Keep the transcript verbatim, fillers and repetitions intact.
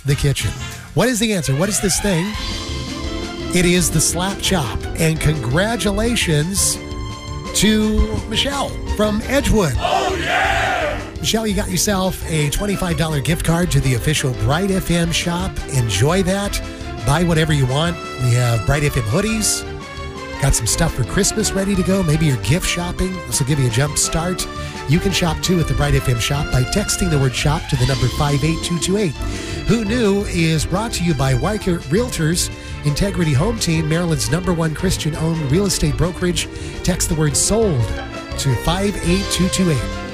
the kitchen. What is the answer? What is this thing? It is the Slap Chop. And congratulations to Michelle from Edgewood. Oh, yeah! Michelle, you got yourself a twenty-five dollars gift card to the official Bright F M shop. Enjoy that. Buy whatever you want. We have Bright F M hoodies. Got some stuff for Christmas ready to go. Maybe you're gift shopping. This will give you a jump start. You can shop too at the Bright F M shop by texting the word shop to the number five eight two two eight. Who Knew is brought to you by Weichert Realtors, Integrity Home Team, Maryland's number one Christian-owned real estate brokerage. Text the word sold to five eight two two eight.